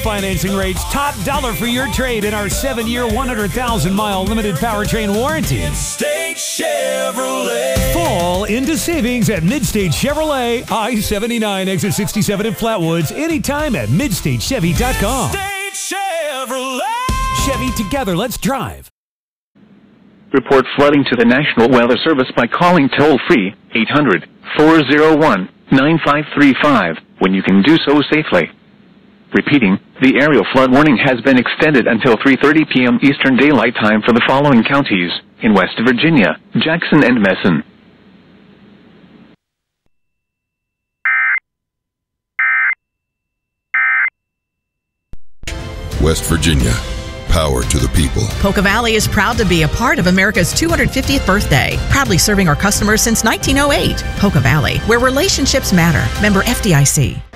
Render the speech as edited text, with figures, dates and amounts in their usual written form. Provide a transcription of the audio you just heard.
Financing rates top dollar for your trade in our 7-year, 100,000-mile limited powertrain warranty. Midstate Chevrolet. Fall into savings at Midstate Chevrolet, I-79, exit 67 in Flatwoods. Anytime at MidstateChevy.com. Midstate Chevrolet. Chevy, together, let's drive. Report flooding to the National Weather Service by calling toll-free 800-401-9535 when you can do so safely. Repeating, the aerial flood warning has been extended until 3:30 p.m. Eastern Daylight Time for the following counties in West Virginia, Jackson and Messon. West Virginia. Power to the people. Polka Valley is proud to be a part of America's 250th birthday, proudly serving our customers since 1908. Polka Valley, where relationships matter. Member FDIC.